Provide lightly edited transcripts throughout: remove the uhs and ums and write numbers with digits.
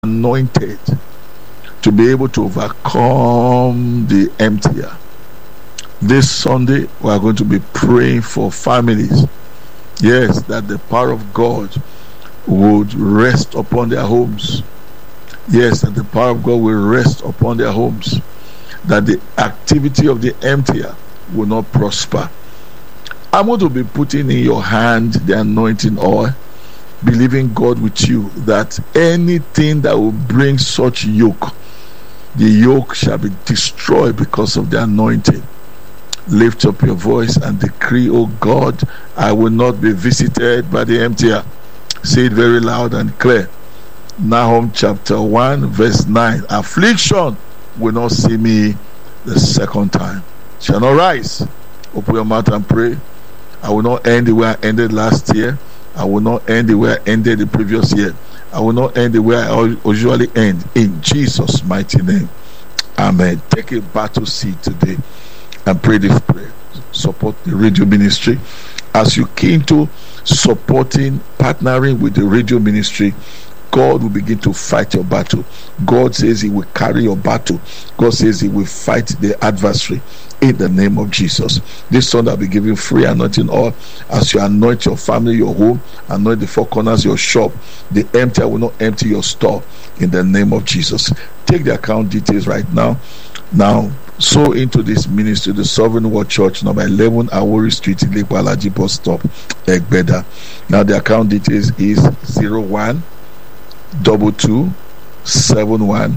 anointed to be able to overcome the emptier. This Sunday, we are going to be praying for families. Yes, that the power of God would rest upon their homes. Yes, that the power of God will rest upon their homes. That the activity of the emptier will not prosper. I'm going to be putting in your hand the anointing oil, believing God with you that anything that will bring such yoke, the yoke shall be destroyed because of the anointing. Lift up your voice and decree, oh God, I will not be visited by the emptier. Say it very loud and clear. Nahum chapter 1 verse 9. Affliction will not see me the second time. Shall not rise. Open your mouth and pray. I will not end the way I ended last year. I will not end the way I ended the previous year. I will not end the way I usually end. In Jesus' mighty name. Amen. Take a battle seat today and pray this prayer. Support the radio ministry. As you came to supporting, partnering with the radio ministry, God will begin to fight your battle. God says He will carry your battle. God says He will fight the adversary in the name of Jesus. This Sunday I'll be giving free anointing oil as you anoint your family, your home, anoint the four corners of your shop. The emptier will not empty your store in the name of Jesus. Take the account details right now. Now, sow into this ministry, the Sovereign Word Church, number 11 Awori Street, Ilepo Alaji Bus Stop, Egbeda. Now the account details is 01 22 71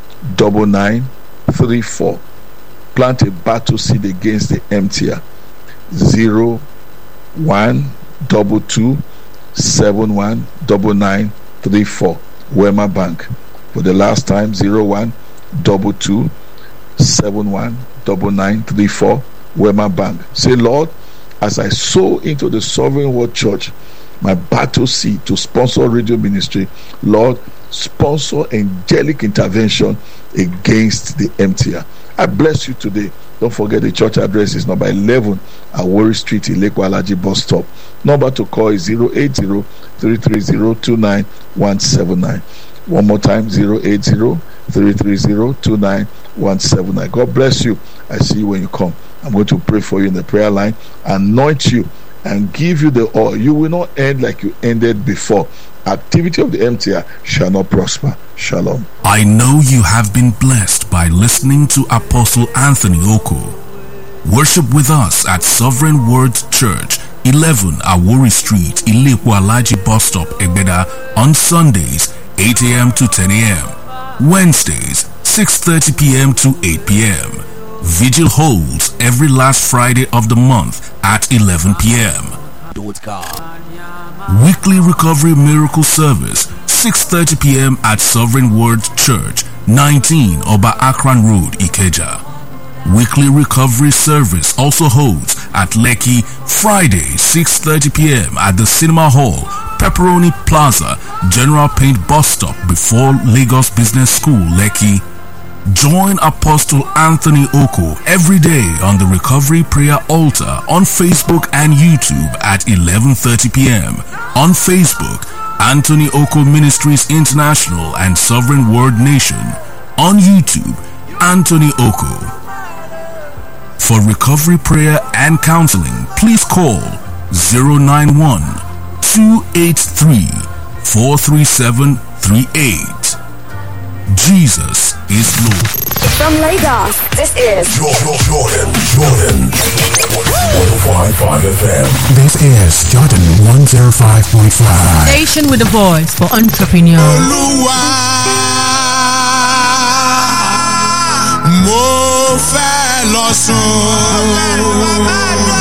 9934. Plant a battle seed against the emptier. 01 22 71 9934. Wema Bank. For the last time, 01 22 71 9934. Wema Bank. Say, Lord, as I sow into the Sovereign Word Church, my battle seed to sponsor radio ministry, Lord, sponsor angelic intervention against the emptier. I bless you today. Don't forget the church address is number 11 Awori Street, Ilepo Alaji Bus Stop. Number to call is 080-330-29179. One more time, 080-330-29179. God bless you. I see you when you come. I'm going to pray for you in the prayer line, anoint you, and give you the oil. You will not end like you ended before. Activity of the emptier shall not prosper. Shalom. I know you have been blessed by listening to Apostle Anthony Oko. Worship with us at Sovereign Word Church, 11 Awori Street, Ilepo Alaji Bus Stop, Egbeda, on Sundays, 8 a.m. to 10 a.m. Wednesdays, 6:30 p.m. to 8 p.m. Vigil holds every last Friday of the month at 11 p.m. Weekly Recovery Miracle Service, 6:30 p.m. at Sovereign Word Church, 19 Oba Akran Road, Ikeja. Weekly Recovery Service also holds at Lekki, Friday, 6:30 p.m. at the Cinema Hall, Pepperoni Plaza, General Paint Bus Stop before Lagos Business School, Lekki. Join Apostle Anthony Oko every day on the Recovery Prayer Altar on Facebook and YouTube at 11:30 p.m. On Facebook, Anthony Oko Ministries International and Sovereign Word Nation. On YouTube, Anthony Oko. For recovery prayer and counseling, please call 091-283-43738. Jesus is Lord. From Lagos, this is Jordan 105.5 FM. This is Jordan 105.5. Station with a voice for entrepreneurs. Mo fẹ́ lọ sùn.